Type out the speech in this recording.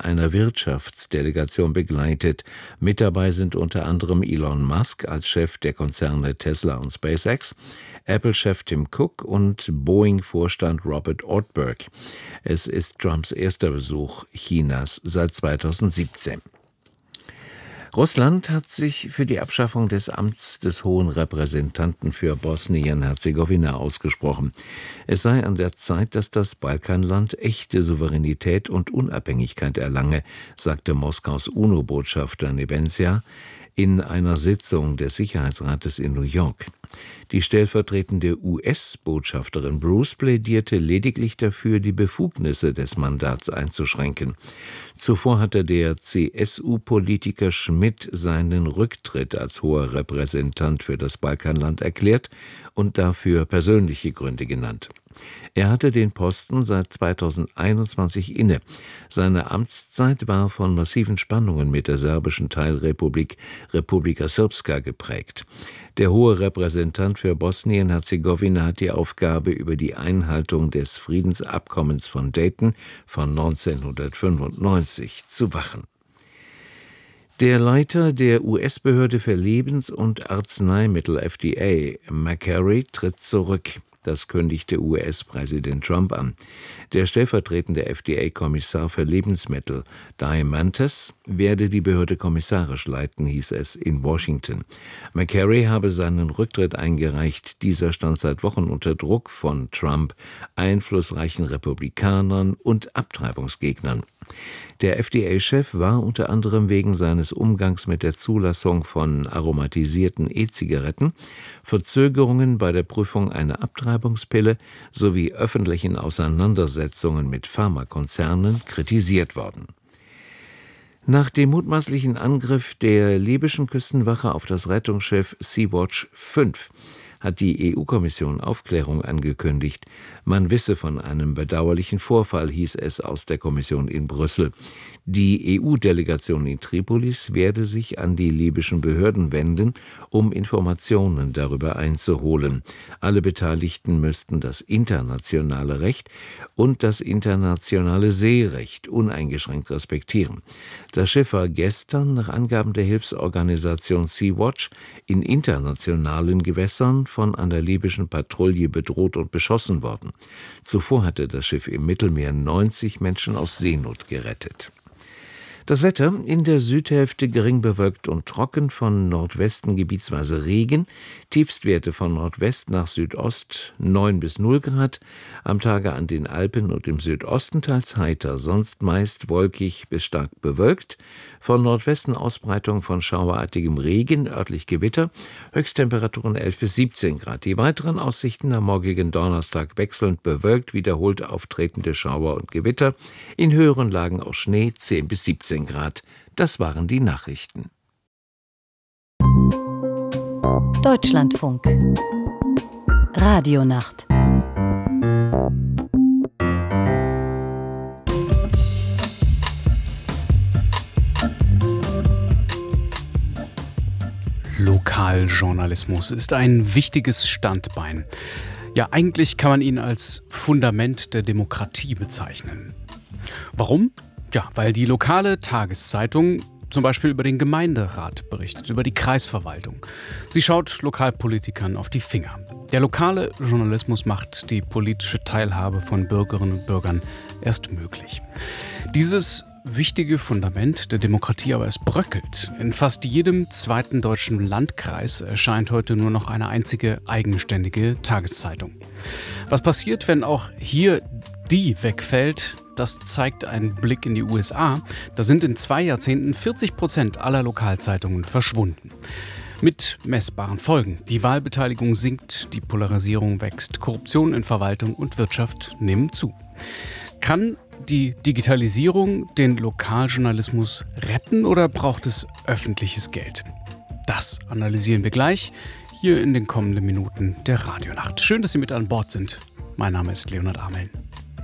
einer Wirtschaftsdelegation begleitet. Mit dabei sind unter anderem Elon Musk als Chef der Konzerne Tesla und SpaceX, Apple-Chef Tim Cook und Boeing-Vorstand Robert Ortberg. Es ist Trumps erster Besuch Chinas seit 2017. Russland hat sich für die Abschaffung des Amts des Hohen Repräsentanten für Bosnien-Herzegowina ausgesprochen. Es sei an der Zeit, dass das Balkanland echte Souveränität und Unabhängigkeit erlange, sagte Moskaus UNO-Botschafter Nebenzia in einer Sitzung des Sicherheitsrates in New York. Die stellvertretende US-Botschafterin Bruce plädierte lediglich dafür, die Befugnisse des Mandats einzuschränken. Zuvor hatte der CSU-Politiker Schmidt seinen Rücktritt als hoher Repräsentant für das Balkanland erklärt und dafür persönliche Gründe genannt. Er hatte den Posten seit 2021 inne. Seine Amtszeit war von massiven Spannungen mit der serbischen Teilrepublik Republika Srpska geprägt. Der hohe Repräsentant für Bosnien-Herzegowina hat die Aufgabe, über die Einhaltung des Friedensabkommens von Dayton von 1995 zu wachen. Der Leiter der US-Behörde für Lebens- und Arzneimittel FDA, McCary, tritt zurück. Das kündigte US-Präsident Trump an. Der stellvertretende FDA-Kommissar für Lebensmittel, Diamantis, werde die Behörde kommissarisch leiten, hieß es in Washington. McCary habe seinen Rücktritt eingereicht. Dieser stand seit Wochen unter Druck von Trump, einflussreichen Republikanern und Abtreibungsgegnern. Der FDA-Chef war unter anderem wegen seines Umgangs mit der Zulassung von aromatisierten E-Zigaretten, Verzögerungen bei der Prüfung einer Abtreibungspille sowie öffentlichen Auseinandersetzungen mit Pharmakonzernen kritisiert worden. Nach dem mutmaßlichen Angriff der libyschen Küstenwache auf das Rettungsschiff Sea-Watch 5 hat die EU-Kommission Aufklärung angekündigt. Man wisse von einem bedauerlichen Vorfall, hieß es aus der Kommission in Brüssel. Die EU-Delegation in Tripolis werde sich an die libyschen Behörden wenden, um Informationen darüber einzuholen. Alle Beteiligten müssten das internationale Recht und das internationale Seerecht uneingeschränkt respektieren. Das Schiff war gestern nach Angaben der Hilfsorganisation Sea-Watch in internationalen Gewässern von einer libyschen Patrouille bedroht und beschossen worden. Zuvor hatte das Schiff im Mittelmeer 90 Menschen aus Seenot gerettet. Das Wetter: in der Südhälfte gering bewölkt und trocken, von Nordwesten gebietsweise Regen, Tiefstwerte von Nordwest nach Südost 9 bis 0 Grad, am Tage an den Alpen und im Südosten teils heiter, sonst meist wolkig bis stark bewölkt, von Nordwesten Ausbreitung von schauerartigem Regen, örtlich Gewitter, Höchsttemperaturen 11 bis 17 Grad. Die weiteren Aussichten: am morgigen Donnerstag wechselnd bewölkt, wiederholt auftretende Schauer und Gewitter, in höheren Lagen auch Schnee 10 bis 17 Grad. Das waren die Nachrichten. Deutschlandfunk. Radionacht. Lokaljournalismus ist ein wichtiges Standbein. Ja, eigentlich kann man ihn als Fundament der Demokratie bezeichnen. Warum? Ja, weil die lokale Tageszeitung zum Beispiel über den Gemeinderat berichtet, über die Kreisverwaltung. Sie schaut Lokalpolitikern auf die Finger. Der lokale Journalismus macht die politische Teilhabe von Bürgerinnen und Bürgern erst möglich. Dieses wichtige Fundament der Demokratie aber, es bröckelt. In fast jedem zweiten deutschen Landkreis erscheint heute nur noch eine einzige eigenständige Tageszeitung. Was passiert, wenn auch hier die wegfällt? Das zeigt ein Blick in die USA. Da sind in 2 Jahrzehnten 40% aller Lokalzeitungen verschwunden. Mit messbaren Folgen. Die Wahlbeteiligung sinkt, die Polarisierung wächst, Korruption in Verwaltung und Wirtschaft nehmen zu. Kann die Digitalisierung den Lokaljournalismus retten oder braucht es öffentliches Geld? Das analysieren wir gleich hier in den kommenden Minuten der Radionacht. Schön, dass Sie mit an Bord sind. Mein Name ist Leonhard Ameln.